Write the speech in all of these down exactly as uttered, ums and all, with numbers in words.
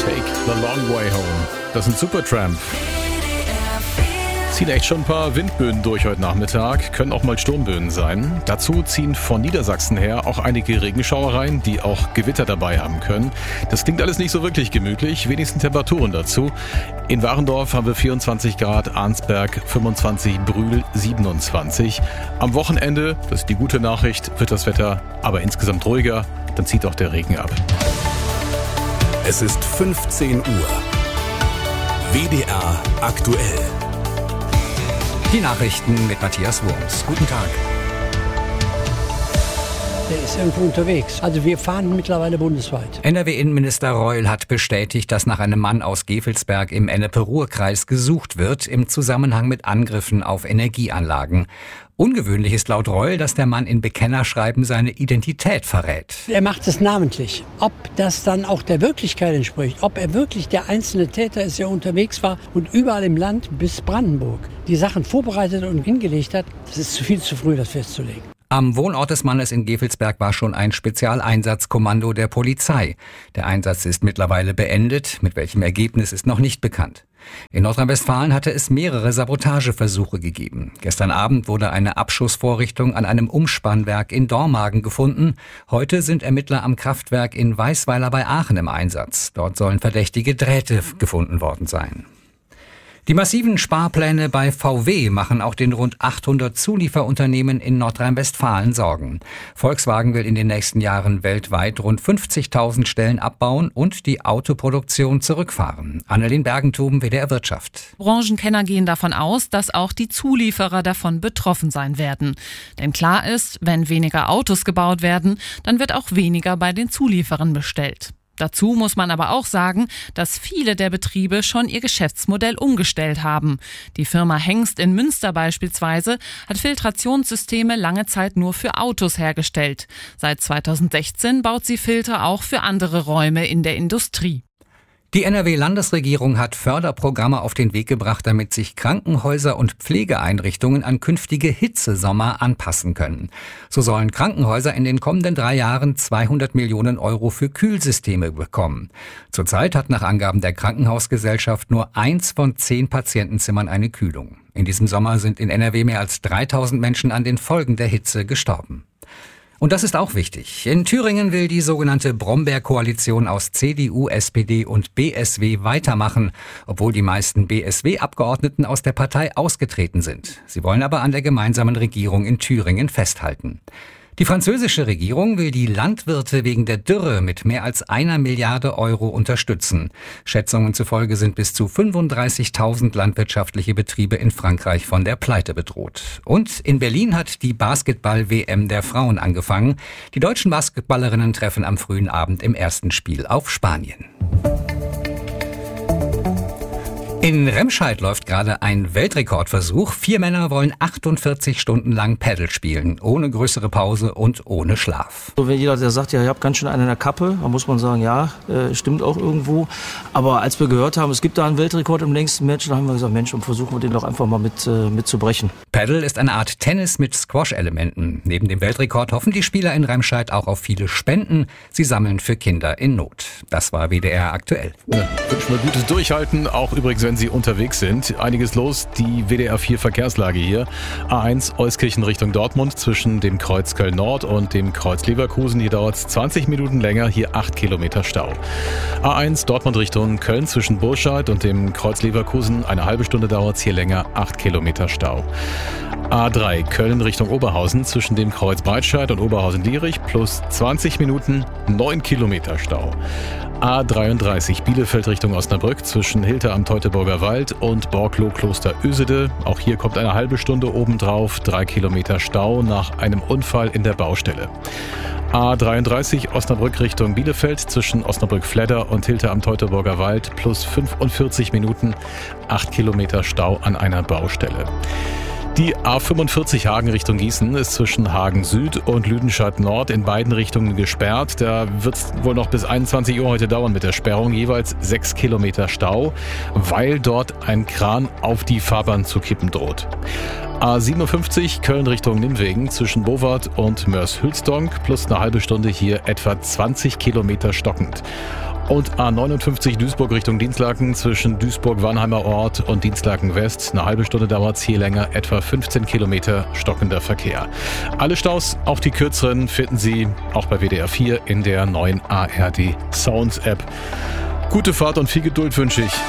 Take the long way home. Das sind Supertramp. Ziehen echt schon ein paar Windböen durch heute Nachmittag, können auch mal Sturmböen sein. Dazu ziehen von Niedersachsen her auch einige Regenschauereien, die auch Gewitter dabei haben können. Das klingt alles nicht so wirklich gemütlich, wenigsten Temperaturen dazu. In Warendorf haben wir vierundzwanzig Grad, Arnsberg fünfundzwanzig, Brühl siebenundzwanzig. Am Wochenende, das ist die gute Nachricht, wird das Wetter aber insgesamt ruhiger, dann zieht auch der Regen ab. Es ist fünfzehn Uhr. W D R aktuell. Die Nachrichten mit Matthias Wurms. Guten Tag. Der ist irgendwo unterwegs. Also wir fahren mittlerweile bundesweit. N R W-Innenminister Reul hat bestätigt, dass nach einem Mann aus Gevelsberg im Ennepe-Ruhr-Kreis gesucht wird im Zusammenhang mit Angriffen auf Energieanlagen. Ungewöhnlich ist laut Reul, dass der Mann in Bekennerschreiben seine Identität verrät. Er macht es namentlich. Ob das dann auch der Wirklichkeit entspricht, ob er wirklich der einzelne Täter ist, der unterwegs war und überall im Land bis Brandenburg die Sachen vorbereitet und hingelegt hat, das ist zu viel zu früh, das festzulegen. Am Wohnort des Mannes in Gevelsberg war schon ein Spezialeinsatzkommando der Polizei. Der Einsatz ist mittlerweile beendet. Mit welchem Ergebnis ist noch nicht bekannt. In Nordrhein-Westfalen hatte es mehrere Sabotageversuche gegeben. Gestern Abend wurde eine Abschussvorrichtung an einem Umspannwerk in Dormagen gefunden. Heute sind Ermittler am Kraftwerk in Weißweiler bei Aachen im Einsatz. Dort sollen verdächtige Drähte gefunden worden sein. Die massiven Sparpläne bei V W machen auch den rund achthundert Zulieferunternehmen in Nordrhein-Westfalen Sorgen. Volkswagen will in den nächsten Jahren weltweit rund fünfzigtausend Stellen abbauen und die Autoproduktion zurückfahren. Annelien Bergentuben, W D R Wirtschaft. Branchenkenner gehen davon aus, dass auch die Zulieferer davon betroffen sein werden. Denn klar ist, wenn weniger Autos gebaut werden, dann wird auch weniger bei den Zulieferern bestellt. Dazu muss man aber auch sagen, dass viele der Betriebe schon ihr Geschäftsmodell umgestellt haben. Die Firma Hengst in Münster beispielsweise hat Filtrationssysteme lange Zeit nur für Autos hergestellt. Seit zweitausendsechzehn baut sie Filter auch für andere Räume in der Industrie. Die N R W-Landesregierung hat Förderprogramme auf den Weg gebracht, damit sich Krankenhäuser und Pflegeeinrichtungen an künftige Hitzesommer anpassen können. So sollen Krankenhäuser in den kommenden drei Jahren zweihundert Millionen Euro für Kühlsysteme bekommen. Zurzeit hat nach Angaben der Krankenhausgesellschaft nur eins von zehn Patientenzimmern eine Kühlung. In diesem Sommer sind in N R W mehr als dreitausend Menschen an den Folgen der Hitze gestorben. Und das ist auch wichtig. In Thüringen will die sogenannte Brombeer-Koalition aus C D U, S P D und B S W weitermachen, obwohl die meisten B S W-Abgeordneten aus der Partei ausgetreten sind. Sie wollen aber an der gemeinsamen Regierung in Thüringen festhalten. Die französische Regierung will die Landwirte wegen der Dürre mit mehr als einer Milliarde Euro unterstützen. Schätzungen zufolge sind bis zu fünfunddreißigtausend landwirtschaftliche Betriebe in Frankreich von der Pleite bedroht. Und in Berlin hat die Basketball-W M der Frauen angefangen. Die deutschen Basketballerinnen treffen am frühen Abend im ersten Spiel auf Spanien. In Remscheid läuft gerade ein Weltrekordversuch. Vier Männer wollen achtundvierzig Stunden lang Paddle spielen, ohne größere Pause und ohne Schlaf. So, wenn jeder, der sagt, ja, ihr habt ganz schön einen in der Kappe, dann muss man sagen, ja, äh, stimmt auch irgendwo. Aber als wir gehört haben, es gibt da einen Weltrekord im längsten Match, dann haben wir gesagt, Mensch, und versuchen wir den doch einfach mal mit, äh, mit zu brechen. Paddle ist eine Art Tennis mit Squash-Elementen. Neben dem Weltrekord hoffen die Spieler in Remscheid auch auf viele Spenden. Sie sammeln für Kinder in Not. Das war W D R aktuell. Ja, wünschen wir gutes Durchhalten, auch übrigens, wenn Sie unterwegs sind. Einiges los, die W D R vier Verkehrslage hier. A eins Euskirchen Richtung Dortmund zwischen dem Kreuz Köln-Nord und dem Kreuz Leverkusen. Hier dauert es zwanzig Minuten länger, hier acht Kilometer Stau. A eins Dortmund Richtung Köln zwischen Burscheid und dem Kreuz Leverkusen. Eine halbe Stunde dauert es hier länger, acht Kilometer Stau. A drei Köln Richtung Oberhausen zwischen dem Kreuz Breitscheid und Oberhausen-Lierich plus zwanzig Minuten, neun Kilometer Stau. A dreiunddreißig Bielefeld Richtung Osnabrück zwischen Hilter am Teutoburger Wald und Borklow-Kloster Ösede. Auch hier kommt eine halbe Stunde obendrauf, drei Kilometer Stau nach einem Unfall in der Baustelle. A dreiunddreißig Osnabrück Richtung Bielefeld zwischen Osnabrück-Fledder und Hilter am Teutoburger Wald plus fünfundvierzig Minuten, acht Kilometer Stau an einer Baustelle. Die A fünfundvierzig Hagen Richtung Gießen ist zwischen Hagen Süd und Lüdenscheid Nord in beiden Richtungen gesperrt. Da wird es wohl noch bis einundzwanzig Uhr heute dauern mit der Sperrung. Jeweils sechs Kilometer Stau, weil dort ein Kran auf die Fahrbahn zu kippen droht. A siebenundfünfzig Köln Richtung Nimwegen zwischen Bowart und Mörs-Hülsdonk plus eine halbe Stunde hier etwa zwanzig Kilometer stockend. Und A neunundfünfzig Duisburg Richtung Dinslaken zwischen Duisburg-Wannheimer Ort und Dinslaken West. Eine halbe Stunde dauert es hier länger, etwa fünfzehn Kilometer stockender Verkehr. Alle Staus, auch die kürzeren, finden Sie auch bei W D R vier in der neuen A R D Sounds App. Gute Fahrt und viel Geduld wünsche ich.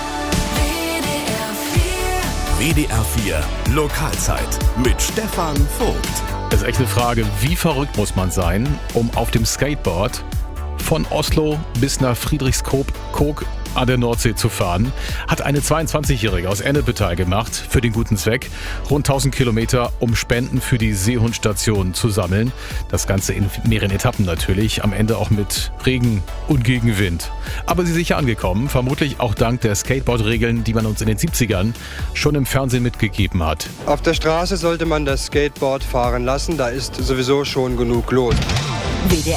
W D R vier Lokalzeit mit Stefan Vogt. Das ist echt eine Frage, wie verrückt muss man sein, um auf dem Skateboard von Oslo bis nach Friedrichskoog an der Nordsee zu fahren, hat eine zweiundzwanzigjährige aus Ennepetal gemacht, für den guten Zweck. Rund tausend Kilometer, um Spenden für die Seehundstation zu sammeln. Das Ganze in mehreren Etappen natürlich, am Ende auch mit Regen und Gegenwind. Aber sie ist sicher angekommen, vermutlich auch dank der Skateboard-Regeln, die man uns in den siebzigern schon im Fernsehen mitgegeben hat. Auf der Straße sollte man das Skateboard fahren lassen, da ist sowieso schon genug los.